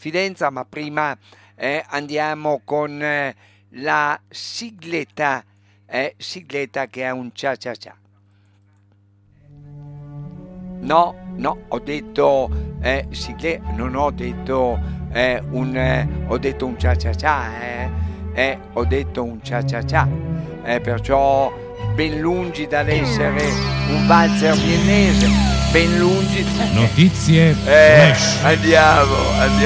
confidenza, ma prima andiamo con la sigletta che è un cia cia cia. No, ho detto non ho detto ho detto un cia cia cia, ho detto un cia cia cia, perciò ben lungi dall'essere un valzer viennese, ben lungi. Notizie flash. Andiamo.